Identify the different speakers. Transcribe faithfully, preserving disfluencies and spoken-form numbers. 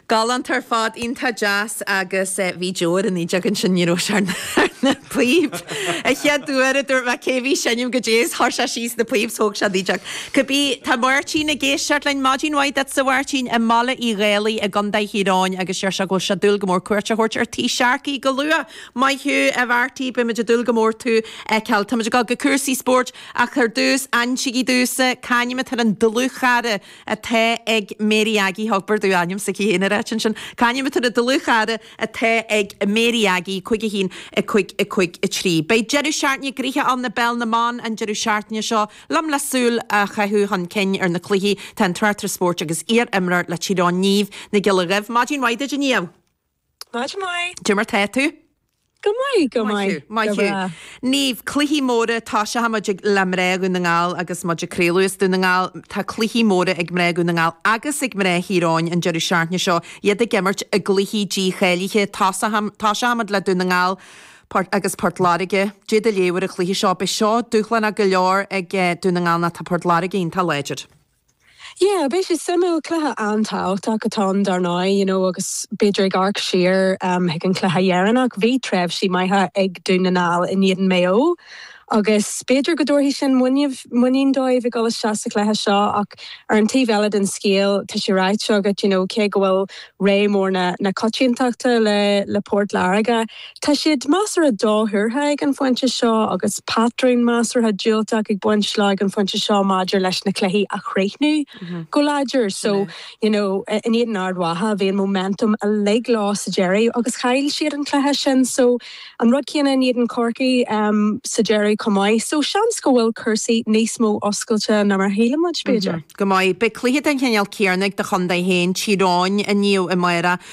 Speaker 1: Galant ar fad ínta jazz agus bhí jóir in íide an sin níró sear na plíb. A chead dúir a dúir bheith céhí sinnim go déas thar se síos na plíb thóg se díideach. Cobí tá martín na géis seart lein Madín Waid dat sa bhhartín a mala í réalaí a gandaid híráin agus sear se go se dul go mór cuairte thuirt ar tí seaarcaí go lua. Mai hiú a bhhartíí be me de dul go mór tú e ceall. Tá me go go cursaí sport a chur dús ansigí dúsa caine tar an duluchare a the ag Mériagi hogbar dú anim sa chéine réitin sin. Caine tar a duluchare a the ag Mériagi chuig a hín a chuig a chuig a trí. Bei Jeru Seartne gríthe an na bell na man an Jeru Seartne seo lam lasúl a chaithú han cin ar na cluichí tan Twitter sport agus ar imrar le tíráin níomh na gile raibh. Madín Waid a níomh.
Speaker 2: Madín Waid.
Speaker 1: Dúmar te tú?
Speaker 2: Go mai, go mai.
Speaker 1: Mai hiú. Níomh cluichí móra tá se ha muidir le mréú na ngáil agus muidir créúas dú na ngáil tá cluichí móra ag mréú na ngáil agus ag mré híráin an Jeru Seartne seo iad a gimmert a gluichí dí chéiliche tá se hamad le dú na ngáil agus Portláige. Déad a léhar a cluichí seo be seo dúchlan a go leor ag dú na ngáil na tá Portláige ínta léidir.
Speaker 2: Yeah, basically simú clutha antácht a gotán darná, you know, agus beidir ag arc siar um, ag an clutha dhearanach bhí tref sí maithe ag dúnanál in iad méo. Agus beidir go dúirhí sin muín dóibh go seasta cléthe seo ach ar an taobh eile den scéal tá sé ráid seo go you know, cé go bhfuil ré mór na, na coitiúntaachta le, le Port Laraga. Tá siad másar a dóthúrtha ag an foiinte seo agus patrún másar a dúilteach ag buin sláig an foiinte seo maidir leis na cléthaí a chréithnú go láidir. So, you know, in iad an ardwatha bhíon momentum a leaglá sa Jerry agus chail siad an cléthe sin. So, an rud cíanna in iad an corcaí um, sa Jerry Gomai, so seans go bhfuil cursaí níos mó oscailte na mar héile muid beidir.
Speaker 1: Gomai, be cluiche an cheanal céarnig de chundaid héin tíráin a níú i maira